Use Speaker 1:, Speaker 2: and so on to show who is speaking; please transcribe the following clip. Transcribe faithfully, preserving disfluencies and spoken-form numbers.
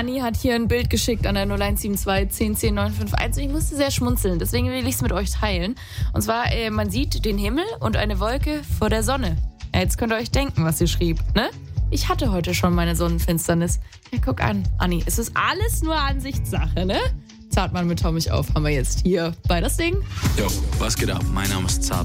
Speaker 1: Anni hat hier ein Bild geschickt an der null eins sieben zwei zehn zehn neun fünf eins und ich musste sehr schmunzeln, deswegen will ich es mit euch teilen. Und zwar, äh, man sieht den Himmel und eine Wolke vor der Sonne. Ja, jetzt könnt ihr euch denken, was sie schrieb, ne? Ich hatte heute schon meine Sonnenfinsternis. Ja, guck an, Anni, es ist alles nur Ansichtssache, ne? Zartmann mit Tom mich auf haben wir jetzt hier bei das Ding.
Speaker 2: Yo, was geht ab? Mein Name ist Zart.